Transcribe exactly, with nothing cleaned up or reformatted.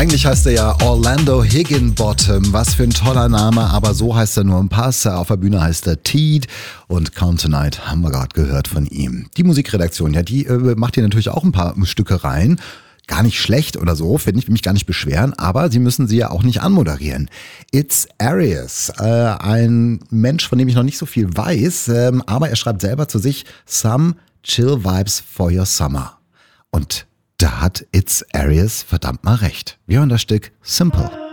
Eigentlich heißt er ja Orlando Higginbottom. Was für ein toller Name, aber so heißt er nur im Pass. Auf der Bühne heißt er Teed und Count Tonight haben wir gerade gehört von ihm. Die Musikredaktion, ja, die äh, macht hier natürlich auch ein paar Stücke rein. Gar nicht schlecht oder so, finde ich, will mich gar nicht beschweren, aber sie müssen sie ja auch nicht anmoderieren. It's Arius, äh, ein Mensch, von dem ich noch nicht so viel weiß, ähm, aber er schreibt selber zu sich Some Chill Vibes for Your Summer. Und da hat It's Arius verdammt mal recht. Wir hören das Stück Simple.